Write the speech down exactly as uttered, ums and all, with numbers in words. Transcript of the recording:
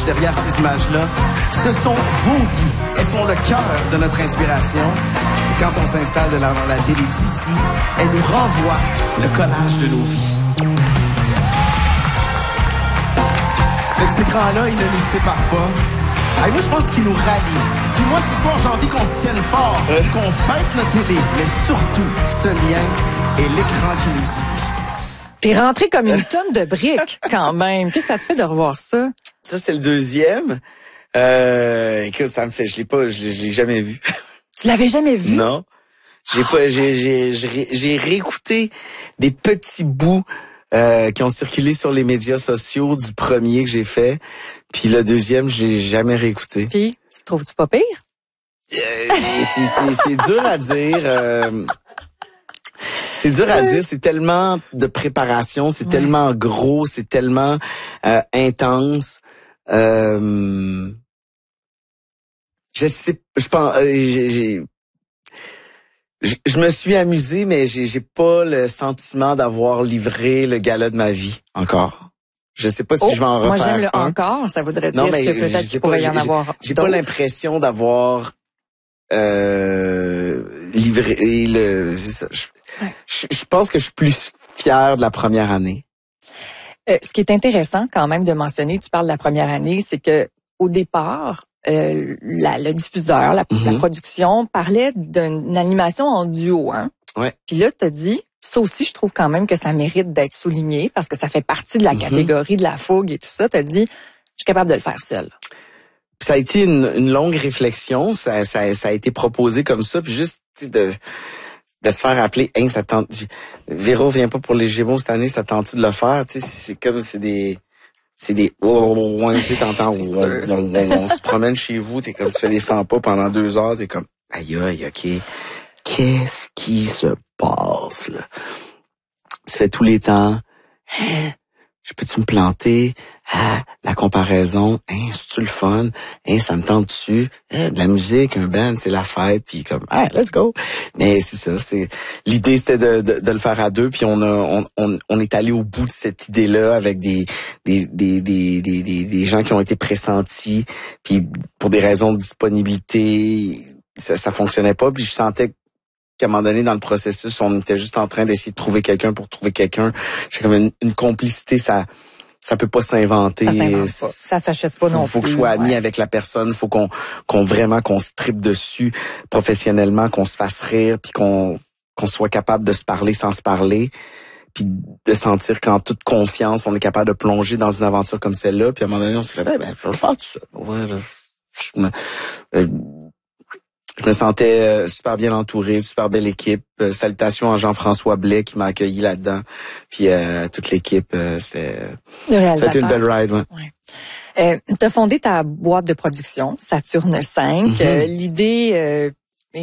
cachent derrière ces images-là. Ce sont vos vies. Elles sont le cœur de notre inspiration. Et quand on s'installe devant la télé d'ici, elle nous renvoie le collage de nos vies. Fait que cet écran-là, il ne nous sépare pas. Et moi, je pense qu'il nous rallie. Puis moi, ce soir, j'ai envie qu'on se tienne fort, euh. qu'on fête notre télé, mais surtout ce lien et l'écran qui nous suit. T'es rentré comme une tonne de briques, quand même. Qu'est-ce que ça te fait de revoir ça? Ça, c'est le deuxième. Euh, écoute, ça me fait, je l'ai pas, je l'ai, je l'ai jamais vu. Tu l'avais jamais vu? Non. J'ai oh. pas, j'ai, j'ai, j'ai, j'ai réécouté des petits bouts Euh, qui ont circulé sur les médias sociaux du premier que j'ai fait. Puis le deuxième, je l'ai jamais réécouté. Puis, tu trouves-tu pas pire? Euh, c'est, c'est, c'est dur à dire. Euh, c'est dur à dire. C'est tellement de préparation, c'est ouais. tellement gros, c'est tellement euh, intense. Euh, je sais, je pense, euh, j'ai... j'ai Je, je me suis amusé, mais j'ai, j'ai pas le sentiment d'avoir livré le gala de ma vie encore. Je sais pas si oh, je vais en refaire moi j'aime le un. encore, ça voudrait dire non, mais que peut-être qu'il pourrait pas, y en avoir J'ai, j'ai d'autres. pas l'impression d'avoir euh, livré le... C'est ça. Je, ouais. je, je pense que je suis plus fier de la première année. Euh, ce qui est intéressant quand même de mentionner, tu parles de la première année, c'est que au départ, Euh, la, le diffuseur, la, mm-hmm. la production parlait d'une animation en duo, hein. Ouais. Puis là, t'as dit, ça aussi, je trouve quand même que ça mérite d'être souligné parce que ça fait partie de la mm-hmm. catégorie de la fougue et tout ça. T'as dit, je suis capable de le faire seul. Puis ça a été une, une longue réflexion. Ça, ça, ça a été proposé comme ça. Puis juste de, de se faire appeler, hein, ça tente. Véro vient pas pour les Gémeaux cette année, ça tente de le faire. Tu sais, c'est comme c'est des C'est des oh, tu sais, t'entends, on, on, on, on se promène chez vous, t'es comme, tu fais les cent pas pendant deux heures, t'es comme, aïe aïe, ok, qu'est-ce qui se passe, là? Tu fais tous les temps, hein, je peux-tu me planter? Ah, la comparaison, hein, c'est-tu le fun? Hein, ça me tente dessus. Hein, de la musique, un band, c'est la fête, puis comme, ah, let's go. Mais c'est ça, c'est l'idée, c'était de, de, de le faire à deux, puis on a, on, on, on est allé au bout de cette idée-là avec des, des, des, des, des, des, des gens qui ont été pressentis, puis pour des raisons de disponibilité, ça, ça fonctionnait pas, puis je sentais qu'à un moment donné, dans le processus, on était juste en train d'essayer de trouver quelqu'un pour trouver quelqu'un. J'ai comme une, une complicité, ça, ça peut pas s'inventer. Ça s'invente pas. Ça s'achète pas faut, non faut plus. Faut que je sois ami ouais. avec la personne. Faut qu'on, qu'on vraiment, qu'on se tripe dessus professionnellement, qu'on se fasse rire, puis qu'on, qu'on soit capable de se parler sans se parler, puis de sentir qu'en toute confiance, on est capable de plonger dans une aventure comme celle-là. Puis à un moment donné, on s'est fait, eh ben, je vais le faire tout ça. Ouais, je, je, je, euh, Je me sentais euh, super bien entouré, super belle équipe. Euh, salutations à Jean-François Blais qui m'a accueilli là-dedans. Puis euh, toute l'équipe, euh, c'est ça a été une belle ride. Ouais. Ouais. Euh, t'as fondé ta boîte de production, Saturne cinq. Mm-hmm. Euh, l'idée, euh,